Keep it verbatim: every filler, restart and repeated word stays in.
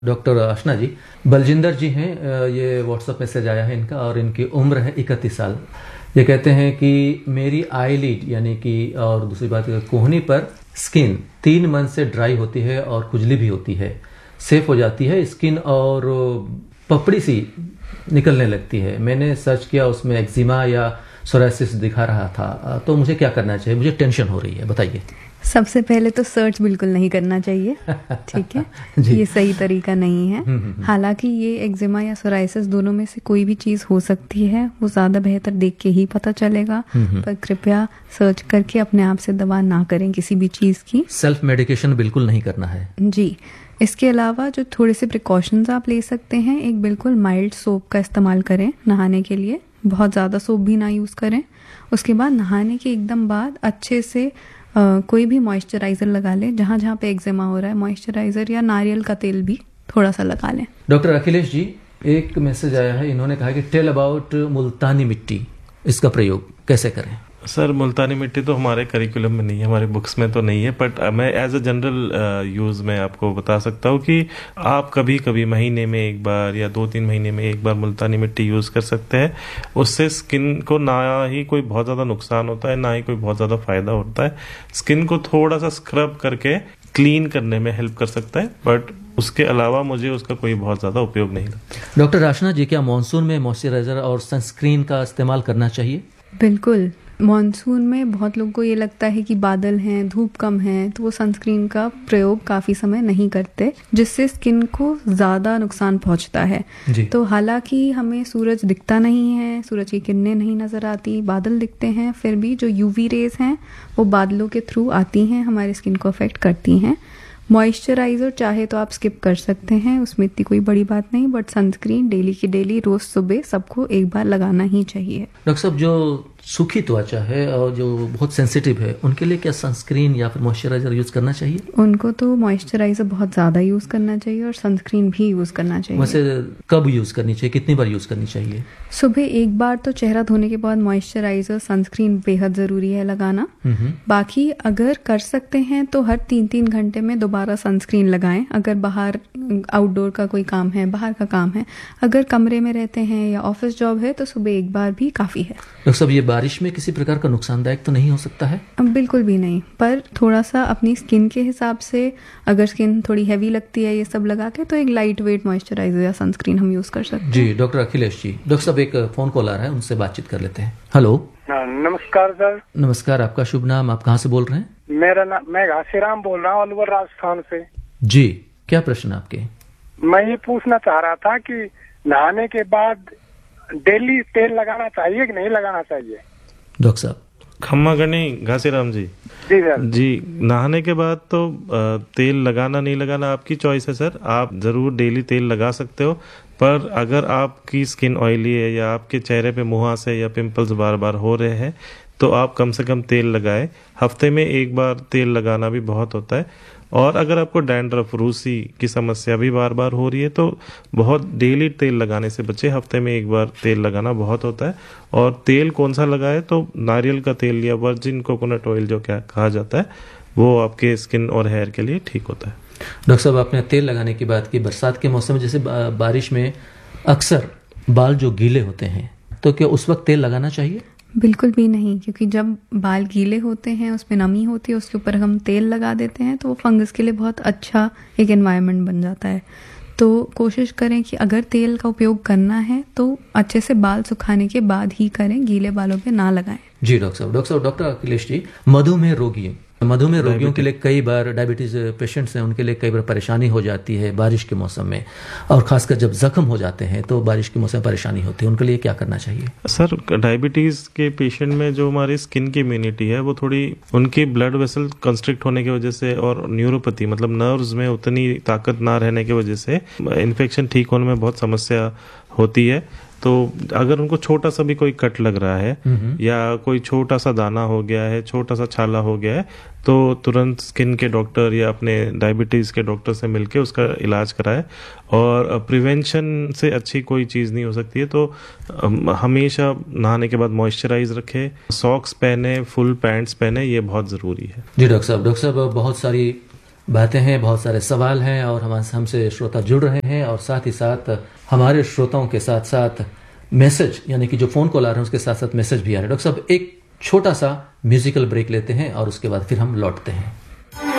Doctor आशना जी, बलजिंदर जी हैं, ये WhatsApp message आया है इनका और इनकी उम्र है इकतीस साल। ये कहते हैं कि मेरी आईलिड यानी कि और दूसरी बात कोहनी पर स्किन तीन मंथ से ड्राई होती है और खुजली भी होती है, सेफ हो जाती है स्किन और पपड़ी सी निकलने लगती है। मैंने सर्च किया, उसमें एक्जिमा या सोरायसिस दिखा रहा था, तो मुझे क्या करना चाहिए? मुझे टेंशन हो रही है, बताइए। सबसे पहले तो सर्च बिल्कुल नहीं करना चाहिए, ठीक है। ये सही तरीका नहीं है। हालांकि ये एक्जिमा या सोरायसिस दोनों में से कोई भी चीज हो सकती है, वो ज्यादा बेहतर देख के ही पता चलेगा, पर कृपया सर्च करके अपने आप से दवा ना करें किसी भी चीज की। सेल्फ मेडिकेशन बिल्कुल नहीं करना है जी। इसके अलावा जो थोड़े से प्रिकॉशंस आप ले सकते हैं, एक बिल्कुल माइल्ड सोप का इस्तेमाल करें नहाने के लिए, बहुत ज्यादा सोप भी ना यूज करें। उसके बाद नहाने के एकदम बाद अच्छे से Uh, कोई भी मॉइस्चराइजर लगा लें, जहां जहां पे एक्जिमा हो रहा है मॉइस्चराइजर या नारियल का तेल भी थोड़ा सा लगा लें। डॉक्टर अखिलेश जी, एक मैसेज आया है, इन्होंने कहा कि टेल अबाउट मुल्तानी मिट्टी, इसका प्रयोग कैसे करें? सर, मुल्तानी मिट्टी तो हमारे करिकुलम में नहीं है, हमारे बुक्स में तो नहीं है, बट मैं एज अ जनरल यूज़ में आपको बता सकता हूँ कि आप कभी कभी महीने में एक बार या दो तीन महीने में एक बार मुल्तानी मिट्टी यूज़ कर सकते हैं। उससे स्किन को ना ही कोई बहुत ज़्यादा नुकसान होता है, ना ही कोई बहुत ज़्यादा फ़ायदा होता है। स्किन को थोड़ा सा स्क्रब करके क्लीन करने में हेल्प कर सकता है, बट उसके अलावा मुझे उसका कोई बहुत ज़्यादा उपयोग नहीं लगता। डॉक्टर आशना जी, क्या मानसून में मॉइस्चराइजर और सनस्क्रीन का इस्तेमाल करना चाहिए? बिल्कुल। मॉनसून में बहुत लोगों को ये लगता है कि बादल हैं, धूप कम है, तो वो सनस्क्रीन का प्रयोग काफी समय नहीं करते, जिससे स्किन को ज्यादा नुकसान पहुंचता है। तो हालांकि हमें सूरज दिखता नहीं है, सूरज की किरणें नहीं नजर आती, बादल दिखते हैं, फिर भी जो यूवी रेज हैं वो बादलों के थ्रू आती हैं, हमारी स्किन को अफेक्ट करती हैं। मॉइस्चराइजर चाहे तो आप स्किप कर सकते हैं, उसमें इतनी कोई बड़ी बात नहीं, बट सनस्क्रीन डेली की डेली रोज सुबह सबको एक बार लगाना ही चाहिए। डॉक्टर साहब, जो सूखी त्वचा है और जो बहुत सेंसिटिव है, उनके लिए क्या सनस्क्रीन या फिर मॉइस्चराइजर यूज करना चाहिए? उनको तो मॉइस्चराइजर बहुत ज्यादा यूज करना चाहिए और सनस्क्रीन भी यूज करना चाहिए। वैसे कब यूज करनी चाहिए, कितनी बार यूज करनी चाहिए? सुबह एक बार तो चेहरा धोने के बाद मॉइस्चराइजर सनस्क्रीन बेहद जरूरी है लगाना। बाकी अगर कर सकते हैं तो हर तीन तीन घंटे में दोबारा सनस्क्रीन लगाएं। अगर बाहर आउटडोर का कोई काम है, बाहर का काम है, अगर कमरे में रहते हैं या ऑफिस जॉब है, तो सुबह एक बार भी काफी है। डॉक्टर साहब, ये बारिश में किसी प्रकार का नुकसानदायक तो नहीं हो सकता है? बिल्कुल भी नहीं, पर थोड़ा सा अपनी स्किन के हिसाब से, अगर स्किन थोड़ी हैवी लगती है ये सब लगा के, तो एक लाइट वेट मॉइस्चराइजर या सनस्क्रीन हम यूज कर सकते हैं। जी डॉक्टर अखिलेश जी, डॉक्टर साहब एक फोन कॉल आ रहा है, उनसे बातचीत कर लेते हैं। हेलो। नमस्कार सर। नमस्कार, आपका शुभ नाम, आप कहाँ से बोल रहे हैं? मेरा नाम, मैं घासीराम बोल रहा हूँ, अलवर राजस्थान से। जी, क्या प्रश्न आपके? मैं ये पूछना चाह रहा था कि नहाने के बाद डेली तेल लगाना चाहिए कि नहीं लगाना चाहिए? डॉक्टर साहब। खम्मा गणी घासीराम जी। जी सर। जी, नहाने के बाद तो तेल लगाना नहीं लगाना आपकी चॉइस है सर। आप जरूर डेली तेल लगा सकते हो, पर अगर आपकी स्किन ऑयली है या आपके चेहरे पे मुहासे या पिंपल्स बार बार हो रहे हैं, तो आप कम से कम तेल लगाएं। हफ्ते में एक बार तेल लगाना भी बहुत होता है। और अगर आपको डैंड्रफ, रूसी की समस्या भी बार बार हो रही है, तो बहुत डेली तेल लगाने से बचे। हफ्ते में एक बार तेल लगाना बहुत होता है। और तेल कौन सा लगाए, तो नारियल का तेल या वर्जिन कोकोनट ऑयल जो क्या कहा जाता है, वो आपके स्किन और हेयर के लिए ठीक होता है। डॉक्टर साहब, आपने तेल लगाने की बात की, बरसात के मौसम में जैसे बारिश में अक्सर बाल जो गीले होते हैं, तो क्या उस वक्त तेल लगाना चाहिए? बिल्कुल भी नहीं, क्योंकि जब बाल गीले होते हैं, उसमें नमी होती है, उसके ऊपर हम तेल लगा देते हैं, तो वो फंगस के लिए बहुत अच्छा एक एनवायरनमेंट बन जाता है। तो कोशिश करें कि अगर तेल का उपयोग करना है तो अच्छे से बाल सुखाने के बाद ही करें, गीले बालों पे ना लगाएं। जी डॉक्टर साहब। डॉक्टर साहब, डॉक्टर अखिलेश जी, मधुमेह रोगी मधुमेह रोगियों के लिए कई बार, डायबिटीज पेशेंट्स हैं, उनके लिए कई बार परेशानी हो जाती है बारिश के मौसम में, और खासकर जब जख्म हो जाते हैं तो बारिश के मौसम में परेशानी होती है, उनके लिए क्या करना चाहिए? सर, डायबिटीज के पेशेंट में जो हमारी स्किन की इम्यूनिटी है, वो थोड़ी उनकी ब्लड वेसल कंस्ट्रिक्ट होने की वजह से और न्यूरोपैथी मतलब नर्व्स में उतनी ताकत ना रहने की वजह से इन्फेक्शन ठीक होने में बहुत समस्या होती है। तो अगर उनको छोटा सा भी कोई कट लग रहा है या कोई छोटा सा दाना हो गया है, छोटा सा छाला हो गया है, तो तुरंत स्किन के डॉक्टर या अपने डायबिटीज के डॉक्टर से मिलके उसका इलाज कराए। और प्रिवेंशन से अच्छी कोई चीज़ नहीं हो सकती है। तो हमेशा नहाने के बाद मॉइस्चराइज रखे, सॉक्स पहने, फुल पैंट्स पहने, ये बहुत ज़रूरी है। जी डॉक्टर साहब। डॉक्टर साहब, बहुत सारी बातें हैं, बहुत सारे सवाल हैं और हम हमसे श्रोता जुड़ रहे हैं और साथ ही साथ हमारे श्रोताओं के साथ साथ मैसेज यानी कि जो फ़ोन कॉल आ रहे हैं उसके साथ साथ मैसेज भी आ रहे हैं। डॉक्टर साहब, एक छोटा सा म्यूजिकल ब्रेक लेते हैं और उसके बाद फिर हम लौटते हैं।